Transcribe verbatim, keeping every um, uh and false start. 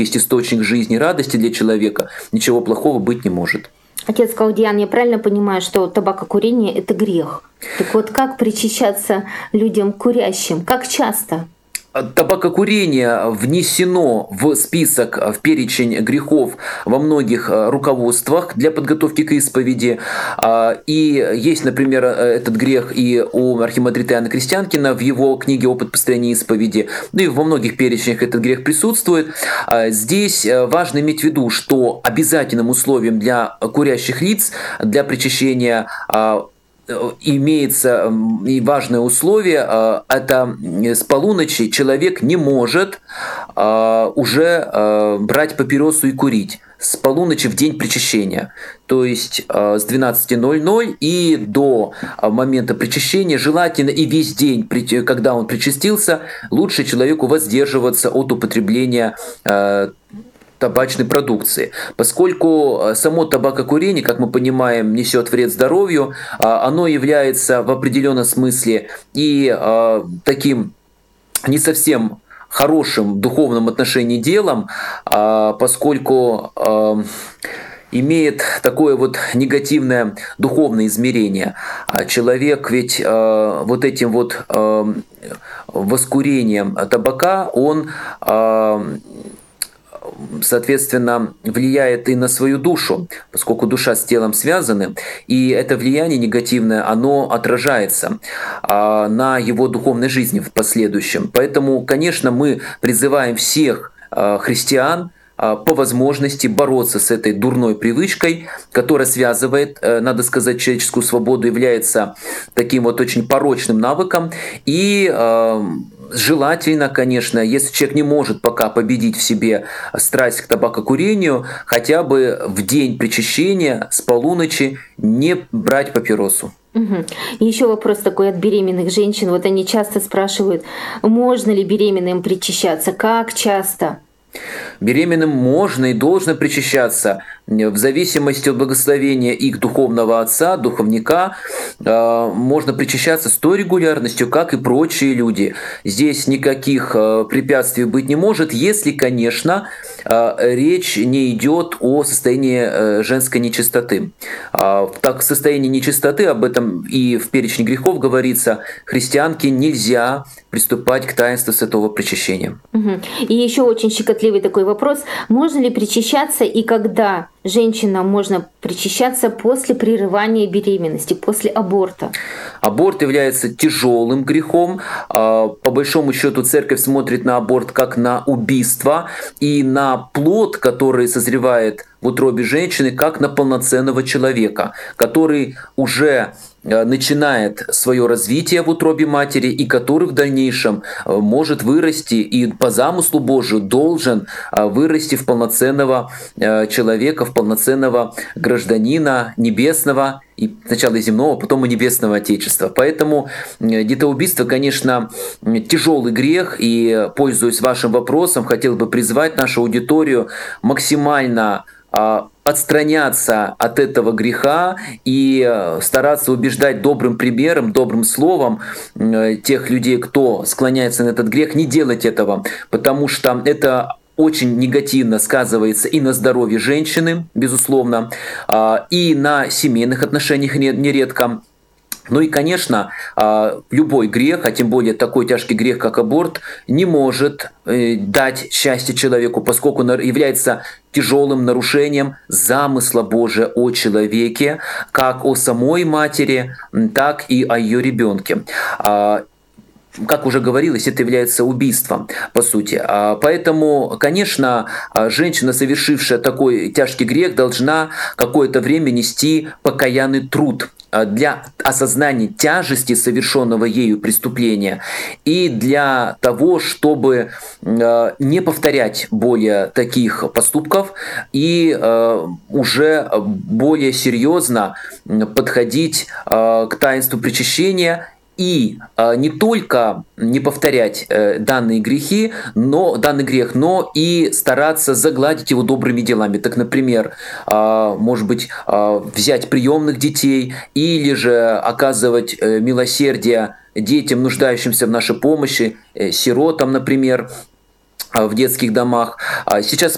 есть источник жизни и радости для человека, ничего плохого быть не может. Отец Калдиан, я правильно понимаю, что табакокурение — это грех? Так вот, как причащаться людям курящим? Как часто? Табакокурение внесено в список, в перечень грехов во многих руководствах для подготовки к исповеди. И есть, например, этот грех и у архимандрита Иоанна Крестьянкина в его книге «Опыт построения исповеди». Ну и во многих перечнях этот грех присутствует. Здесь важно иметь в виду, что обязательным условием для курящих лиц, для причащения имеется и важное условие, это с полуночи человек не может уже брать папиросу и курить. С полуночи в день причащения. То есть с двенадцати ноль-ноль и до момента причащения желательно и весь день, когда он причастился, лучше человеку воздерживаться от употребления табачной продукции. Поскольку само табакокурение, как мы понимаем, несет вред здоровью, оно является в определенном смысле и таким не совсем хорошим в духовном отношении делом, поскольку имеет такое вот негативное духовное измерение. Человек ведь вот этим вот воскурением табака, он соответственно, влияет и на свою душу, поскольку душа с телом связаны, и это влияние негативное, оно отражается а, на его духовной жизни в последующем. Поэтому, конечно, мы призываем всех а, христиан а, по возможности бороться с этой дурной привычкой, которая связывает, надо сказать, человеческую свободу, является таким вот очень порочным навыком, и а, желательно, конечно, если человек не может пока победить в себе страсть к табакокурению, хотя бы в день причащения с полуночи не брать папиросу. Угу. И еще вопрос такой от беременных женщин. Вот они часто спрашивают, можно ли беременным причащаться, как часто? Беременным можно и должно причащаться в зависимости от благословения их духовного отца, духовника. Можно причащаться с той регулярностью, как и прочие люди. Здесь никаких препятствий быть не может, если, конечно, речь не идет о состоянии женской нечистоты. Так, в состоянии нечистоты, об этом и в перечне грехов говорится, христианке нельзя приступать к таинству святого причащения. Угу. И еще очень щекотливый такой вопрос. Можно ли причащаться и когда женщинам можно причащаться после прерывания беременности, после аборта? Аборт является тяжелым грехом. По большому счету церковь смотрит на аборт как на убийство и на плод, который созревает в утробе женщины, как на полноценного человека, который уже начинает свое развитие в утробе матери и который в дальнейшем может вырасти и по замыслу Божию должен вырасти в полноценного человека, в полноценного гражданина небесного, и сначала земного, потом и небесного Отечества. Поэтому детоубийство, конечно, тяжелый грех, и, пользуясь вашим вопросом, хотел бы призвать нашу аудиторию максимально отстраняться от этого греха и стараться убеждать добрым примером, добрым словом тех людей, кто склоняется на этот грех, не делать этого, потому что это очень негативно сказывается и на здоровье женщины, безусловно, и на семейных отношениях нередко. Ну и, конечно, любой грех, а тем более такой тяжкий грех, как аборт, не может дать счастье человеку, поскольку является тяжелым нарушением замысла Божия о человеке, как о самой матери, так и о ее ребенке. Как уже говорилось, это является убийством, по сути. Поэтому, конечно, женщина, совершившая такой тяжкий грех, должна какое-то время нести покаянный труд для осознания тяжести совершенного ею преступления и для того, чтобы не повторять более таких поступков и уже более серьезно подходить к таинству причащения. И э, не только не повторять э, данные грехи, но, данный грех, но и стараться загладить его добрыми делами. Так, например, э, может быть, э, взять приемных детей или же оказывать э, милосердие детям, нуждающимся в нашей помощи, э, сиротам, например, в детских домах. Сейчас